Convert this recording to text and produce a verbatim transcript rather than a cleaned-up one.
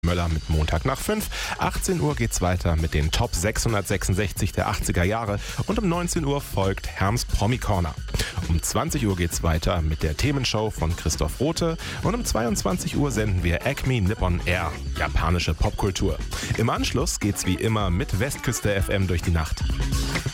Möller mit Montag nach fünf. achtzehn Uhr geht's weiter mit den Top sechshundertsechsundsechzig der achtziger Jahre und um neunzehn Uhr folgt Herms Promi Corner. Um zwanzig Uhr geht's weiter mit der Themenshow von Christoph Rothe und um zweiundzwanzig Uhr senden wir Acme Nippon Air, japanische Popkultur. Im Anschluss geht's wie immer mit Westküste F M durch die Nacht.